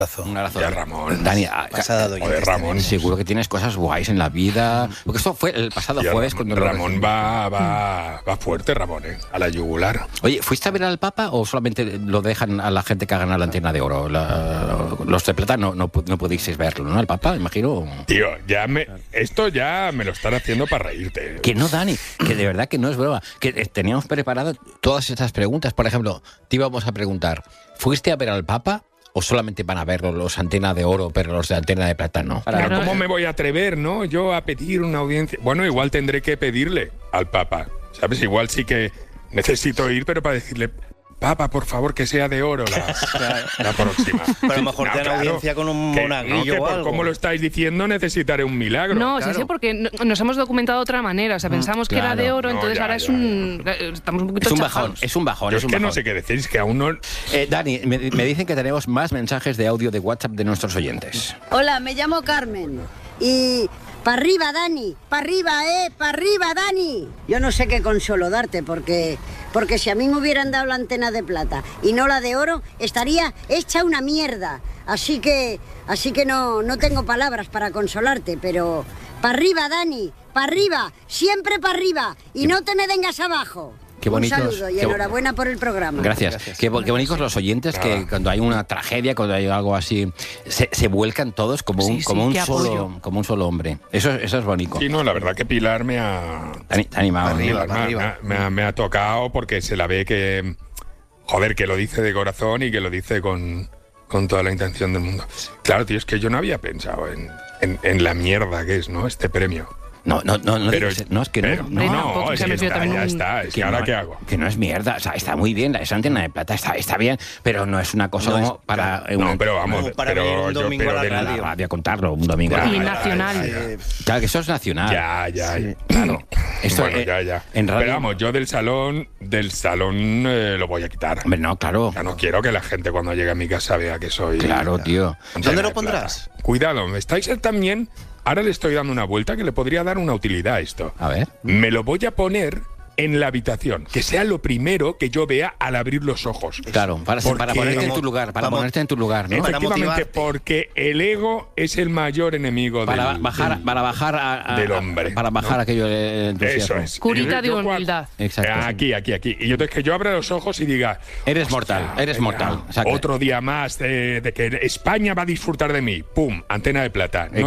Un abrazo. Ya, Ramón. Dani, Joder, Ramón. seguro que tienes cosas guays en la vida. Porque esto fue el pasado jueves cuando Ramón va fuerte, Ramón, a la yugular. Oye, ¿fuiste a ver al Papa o solamente lo dejan a la gente que ha ganado la Antena de Oro? Los de plata no pudisteis verlo, ¿no? El Papa, imagino. Tío, esto ya me lo están haciendo para reírte. Que no, Dani, que de verdad que no es broma. Que teníamos preparado todas estas preguntas. Por ejemplo, te íbamos a preguntar, ¿fuiste a ver al Papa? ¿O solamente van a verlo los Antena de Oro, pero los de Antena de Plata no? Pero ¿cómo me voy a atrever, no? Yo a pedir una audiencia. Bueno, igual tendré que pedirle al Papa, ¿sabes? Igual sí que necesito ir, pero para decirle, Papa, por favor, que sea de oro la próxima. Pero a lo mejor te dan audiencia con un monaguillo o algo. Como lo estáis diciendo, necesitaré un milagro. No, sí, porque nos hemos documentado de otra manera. O sea, pensamos que era de oro, entonces ahora estamos un poquito chafados. Es un bajón. Yo es que no sé qué decir, que aún no... Dani, me dicen que tenemos más mensajes de audio de WhatsApp de nuestros oyentes. Hola, me llamo Carmen y... ¡Para arriba, Dani! ¡Para arriba, Dani! Yo no sé qué consuelo darte, porque si a mí me hubieran dado la Antena de Plata y no la de Oro, estaría hecha una mierda. Así que no tengo palabras para consolarte, pero... ¡Para arriba, Dani! ¡Para arriba! ¡Siempre para arriba! ¡Y no te me vengas abajo! Qué bonitos, un saludo y enhorabuena por el programa. Gracias. Qué bonitos los oyentes que cuando hay una tragedia, cuando hay algo así, se vuelcan todos como un solo hombre. Eso es bonito. Sí, no, la verdad que Pilar me ha animado. Me ha tocado porque se la ve que, joder, que lo dice de corazón y que lo dice con toda la intención del mundo. Claro, tío, es que yo no había pensado en la mierda que es, ¿no? Este premio. No, es que ya está. Es que ahora ¿qué hago? Que no es mierda, o sea, está muy bien, esa Antena de Plata está bien, pero no es una cosa como para... pero vamos, pero un domingo a la radio a contarlo, un domingo. Y nacional. Claro, que eso es nacional. Ya. Sí. Claro. Esto, bueno, ya. En radio... Pero vamos, yo del salón lo voy a quitar. Hombre, no, claro. Ya no quiero que la gente cuando llegue a mi casa vea que soy... Claro, tío. ¿Dónde lo pondrás? Cuidado, me estáis también... Ahora le estoy dando una vuelta que le podría dar una utilidad a esto. A ver. Me lo voy a poner en la habitación, que sea lo primero que yo vea al abrir los ojos. Claro, para ponerte en tu lugar, ponerte en tu lugar, ¿no? Efectivamente, porque el ego es el mayor enemigo para bajar del hombre. Para bajar aquello de entusiasmo. Eso es. Curita de humildad. Exacto. Aquí. Y entonces que yo abra los ojos y diga... Eres mortal. Otro día más de que España va a disfrutar de mí. ¡Pum! Antena de Plata. No,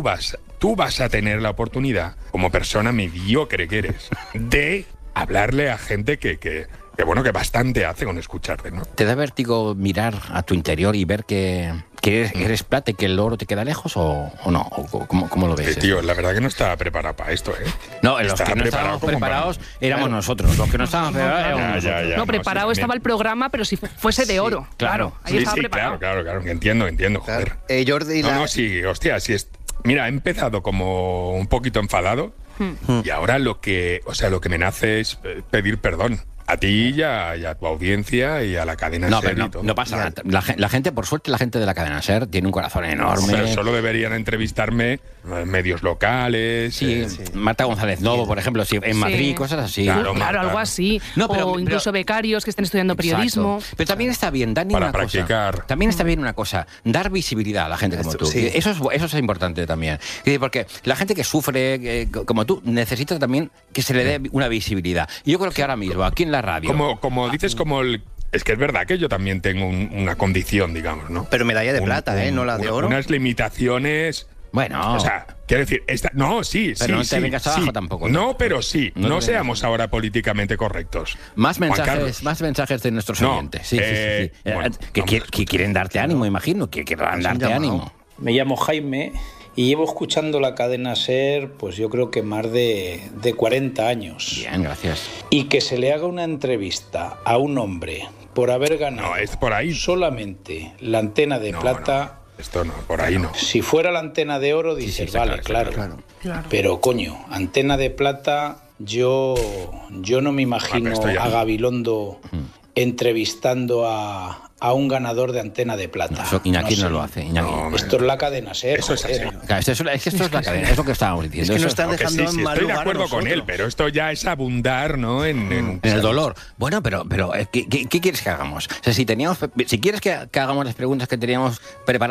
tú vas a tener la oportunidad, como persona mediocre que eres, de hablarle a gente que bastante hace con escucharte, ¿no? ¿Te da vértigo mirar a tu interior y ver que eres plata y que el oro te queda lejos o no? ¿Cómo lo ves? Tío, la verdad que no estaba preparado para esto, ¿eh? No, los que no estábamos preparados éramos nosotros. Los que no estábamos preparados éramos nosotros. No, preparado estaba el programa, pero si fuese de oro. Claro. Ahí estaba preparado. Claro, que entiendo, joder. Jordi, sí es... Mira, he empezado como un poquito enfadado y ahora lo que me nace es pedir perdón. A ti y a tu audiencia y a la cadena SER. No pasa nada. La gente, por suerte, la gente de la cadena SER tiene un corazón enorme. Pero solo deberían entrevistarme medios locales. Sí. Marta González Novo, por ejemplo, en Madrid, cosas así. Claro, algo así. O incluso becarios que estén estudiando periodismo. Exacto. Pero también está bien, Dani, para practicar. También está bien una cosa, dar visibilidad a la gente como tú. Sí. Eso es importante también. Porque la gente que sufre, como tú, necesita también que se le dé una visibilidad. Y yo creo que ahora mismo, aquí en la radio... Como dices, es que es verdad que yo también tengo una condición, digamos, ¿no? Pero medalla de plata, no la de oro. Unas limitaciones... Bueno... O sea, quiero decir... Pero no te vengas abajo tampoco. No, pero sí. No seamos ahora políticamente correctos. Más mensajes de nuestros oyentes. Sí. Que quieren darte ánimo, imagino. Que quieran darte ánimo. Me llamo Jaime... Y llevo escuchando la cadena SER, pues yo creo que más de 40 años. Bien, gracias. Y que se le haga una entrevista a un hombre por haber ganado por ahí. solamente la Antena de Plata... Esto no, por ahí no. Si fuera la Antena de Oro, dices, vale, claro. Pero coño, Antena de Plata, yo no me imagino a Gabilondo entrevistando a a un ganador de Antena de Plata. Eso Iñaki no lo hace. Esto es la cadena SER. Eso es así. Claro, esto es la cadena, es lo que estábamos diciendo. Es que eso nos están dejando en mal estoy de lugar acuerdo con él, pero esto ya es abundar, ¿no? En el dolor. Bueno, pero ¿qué quieres que hagamos? O sea, si quieres que hagamos las preguntas que teníamos preparadas